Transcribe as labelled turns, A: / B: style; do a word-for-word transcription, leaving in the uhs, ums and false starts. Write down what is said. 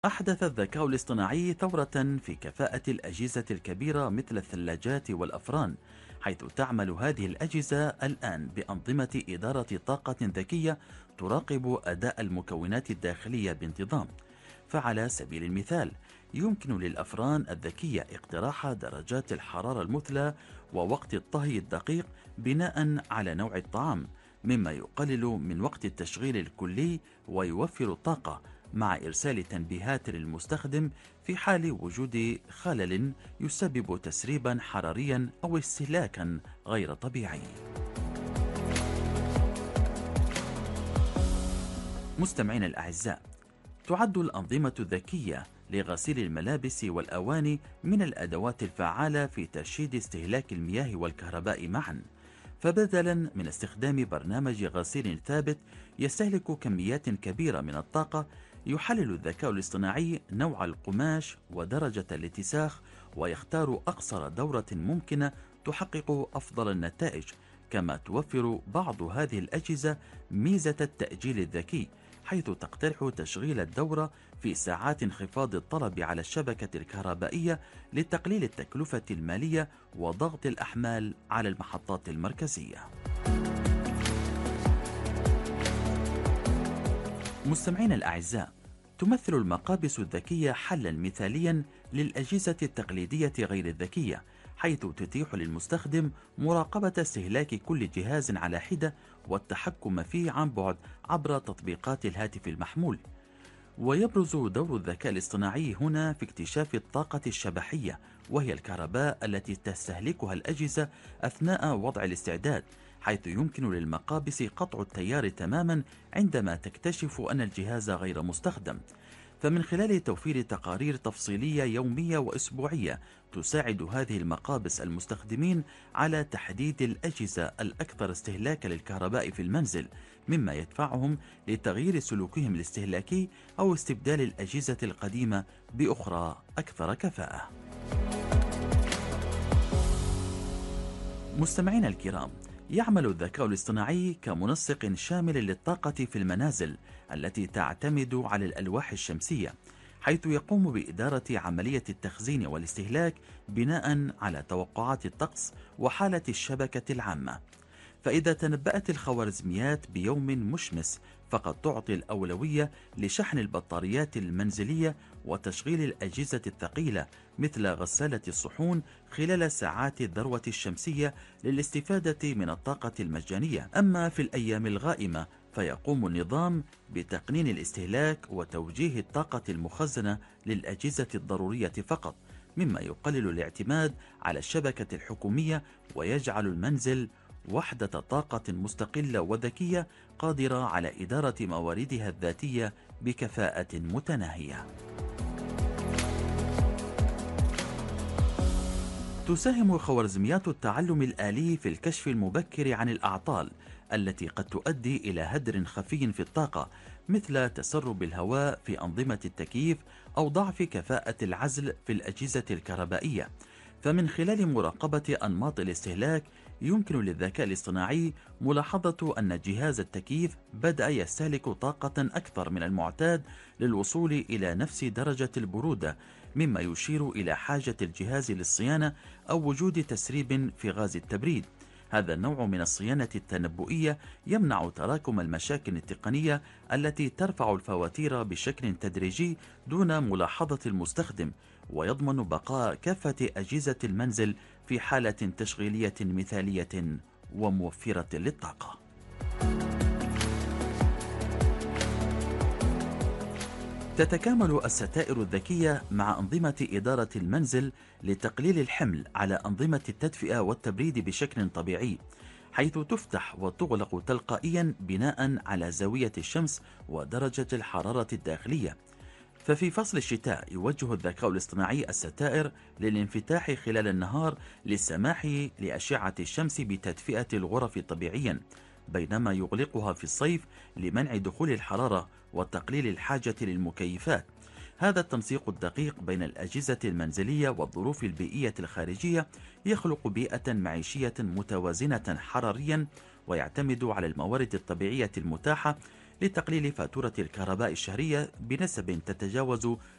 A: أحدث الذكاء الاصطناعي ثورة في كفاءة الأجهزة الكبيرة مثل الثلاجات والأفران، حيث تعمل هذه الأجهزة الآن بأنظمة إدارة طاقة ذكية تراقب أداء المكونات الداخلية بانتظام. فعلى سبيل المثال، يمكن للأفران الذكية اقتراح درجات الحرارة المثلى ووقت الطهي الدقيق بناء على نوع الطعام، مما يقلل من وقت التشغيل الكلي ويوفر الطاقة، مع إرسال تنبيهات للمستخدم في حال وجود خلل يسبب تسريبا حراريا أو استهلاكا غير طبيعي. مستمعين الأعزاء، تعد الأنظمة الذكية لغسيل الملابس والأواني من الأدوات الفعالة في ترشيد استهلاك المياه والكهرباء معا. فبدلا من استخدام برنامج غسيل ثابت يستهلك كميات كبيرة من الطاقة، يحلل الذكاء الاصطناعي نوع القماش ودرجة الاتساخ ويختار أقصر دورة ممكنة تحقق أفضل النتائج. كما توفر بعض هذه الأجهزة ميزة التأجيل الذكي، حيث تقترح تشغيل الدورة في ساعات انخفاض الطلب على الشبكة الكهربائية لتقليل التكلفة المالية وضغط الأحمال على المحطات المركزية. مستمعين الأعزاء، تمثل المقابس الذكية حلا مثاليا للأجهزة التقليدية غير الذكية، حيث تتيح للمستخدم مراقبة استهلاك كل جهاز على حدة والتحكم فيه عن بعد عبر تطبيقات الهاتف المحمول. ويبرز دور الذكاء الاصطناعي هنا في اكتشاف الطاقة الشبحية، وهي الكهرباء التي تستهلكها الأجهزة أثناء وضع الاستعداد، حيث يمكن للمقابس قطع التيار تماما عندما تكتشف أن الجهاز غير مستخدم. فمن خلال توفير تقارير تفصيلية يومية وأسبوعية، تساعد هذه المقابس المستخدمين على تحديد الأجهزة الأكثر استهلاكا للكهرباء في المنزل، مما يدفعهم لتغيير سلوكهم الاستهلاكي أو استبدال الأجهزة القديمة بأخرى أكثر كفاءة. مستمعينا الكرام، يعمل الذكاء الاصطناعي كمنسق شامل للطاقة في المنازل التي تعتمد على الألواح الشمسية، حيث يقوم بإدارة عملية التخزين والاستهلاك بناء على توقعات الطقس وحالة الشبكة العامة. فإذا تنبأت الخوارزميات بيوم مشمس، فقد تعطي الأولوية لشحن البطاريات المنزلية وتشغيل الأجهزة الثقيلة مثل غسالة الصحون خلال ساعات الذروة الشمسية للاستفادة من الطاقة المجانية. أما في الأيام الغائمة، فيقوم النظام بتقنين الاستهلاك وتوجيه الطاقة المخزنة للأجهزة الضرورية فقط، مما يقلل الاعتماد على الشبكة الحكومية ويجعل المنزل وحدة طاقة مستقلة وذكية قادرة على إدارة مواردها الذاتية بكفاءة متناهية. تساهم خوارزميات التعلم الآلي في الكشف المبكر عن الأعطال التي قد تؤدي إلى هدر خفي في الطاقة، مثل تسرب الهواء في أنظمة التكييف أو ضعف كفاءة العزل في الأجهزة الكهربائية. فمن خلال مراقبة أنماط الاستهلاك، يمكن للذكاء الاصطناعي ملاحظة أن جهاز التكييف بدأ يستهلك طاقة أكثر من المعتاد للوصول إلى نفس درجة البرودة، مما يشير إلى حاجة الجهاز للصيانة أو وجود تسريب في غاز التبريد. هذا النوع من الصيانة التنبؤية يمنع تراكم المشاكل التقنية التي ترفع الفواتير بشكل تدريجي دون ملاحظة المستخدم، ويضمن بقاء كافة أجهزة المنزل في حالة تشغيلية مثالية وموفرة للطاقة. تتكامل الستائر الذكية مع أنظمة إدارة المنزل لتقليل الحمل على أنظمة التدفئة والتبريد بشكل طبيعي، حيث تفتح وتغلق تلقائيا بناء على زاوية الشمس ودرجة الحرارة الداخلية. ففي فصل الشتاء يوجه الذكاء الاصطناعي الستائر للانفتاح خلال النهار للسماح لأشعة الشمس بتدفئة الغرف طبيعيا، بينما يغلقها في الصيف لمنع دخول الحرارة وتقليل الحاجة للمكيفات. هذا التنسيق الدقيق بين الأجهزة المنزلية والظروف البيئية الخارجية يخلق بيئة معيشية متوازنة حراريا، ويعتمد على الموارد الطبيعية المتاحة لتقليل فاتورة الكهرباء الشهرية بنسب تتجاوز